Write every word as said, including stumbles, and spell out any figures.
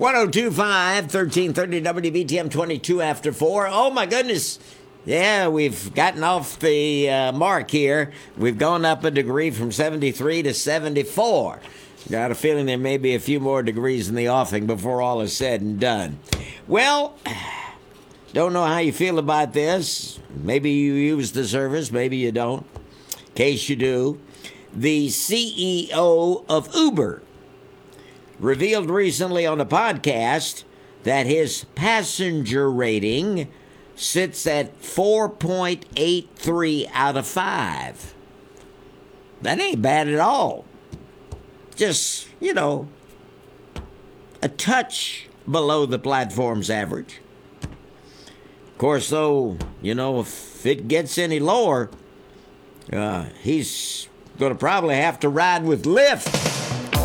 oh two point five, thirteen thirty W B T M, twenty-two after four. Oh, my goodness. Yeah, we've gotten off the uh, mark here. We've gone up a degree from seventy-three to seventy-four. Got a feeling there may be a few more degrees in the offing before all is said and done. Well, don't know how you feel about this. Maybe you use the service, maybe you don't. In case you do, the C E O of Uber revealed recently on a podcast that his passenger rating sits at four point eight three out of five. That ain't bad at all. Just, you know, a touch below the platform's average. Of course, though, you know, if it gets any lower, uh, he's going to probably have to ride with Lyft.